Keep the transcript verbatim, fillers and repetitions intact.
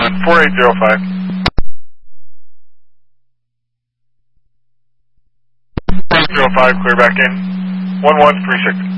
on four eight zero five. four eight zero five, clear back in. one one three six.